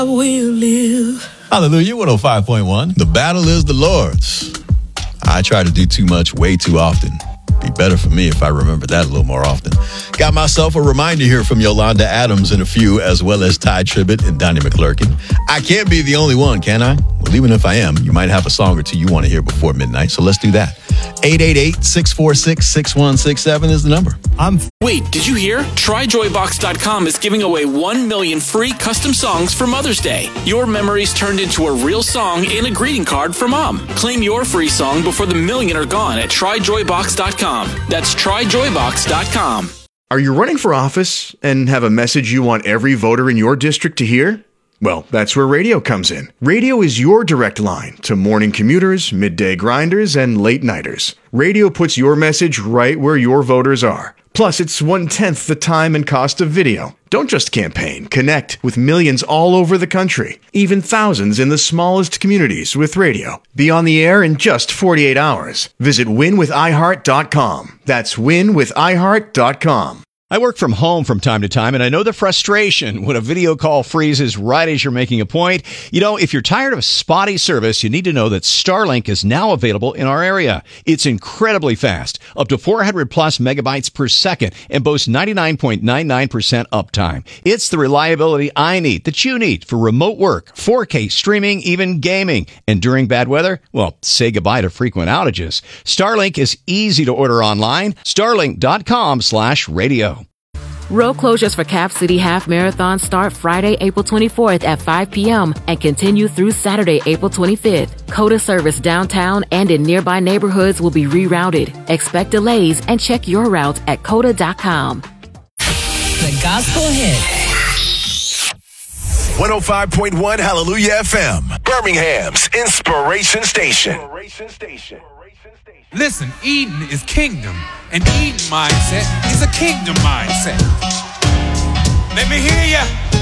will live. Hallelujah, 105.1. The battle is the Lord's. I try to do too much way too often. Be better for me if I remember that a little more often. Got myself a reminder here from Yolanda Adams in a few, as well as Ty Tribbett and Donnie McClurkin. I can't be the only one, can I? Well, even if I am, you might have a song or two you want to hear before midnight, so let's do that. 888-646-6167 is the number. Wait, did you hear? TryJoyBox.com is giving away 1 million free custom songs for Mother's Day. Your memories turned into a real song and a greeting card for Mom. Claim your free song before the million are gone at TryJoyBox.com. That's TryJoyBox.com. Are you running for office and have a message you want every voter in your district to hear? Well, that's where radio comes in. Radio is your direct line to morning commuters, midday grinders, and late nighters. Radio puts your message right where your voters are. Plus, it's 1/10 the time and cost of video. Don't just campaign. Connect with millions all over the country, even thousands in the smallest communities with radio. Be on the air in just 48 hours. Visit winwithiheart.com. That's winwithiheart.com. I work from home from time to time, and I know the frustration when a video call freezes right as you're making a point. You know, if you're tired of spotty service, you need to know that Starlink is now available in our area. It's incredibly fast, up to 400 plus megabytes per second, and boasts 99.99% uptime. It's the reliability I need, that you need, for remote work, 4K streaming, even gaming. And during bad weather, well, say goodbye to frequent outages. Starlink is easy to order online. Starlink.com/radio. Road closures for Cap City Half Marathon start Friday, April 24th at 5 p.m. and continue through Saturday, April 25th. COTA service downtown and in nearby neighborhoods will be rerouted. Expect delays and check your route at COTA.com. The Gospel Hit. 105.1 Hallelujah FM, Birmingham's Inspiration Station. Listen, Eden is kingdom, and Eden mindset is a kingdom mindset. Let me hear ya.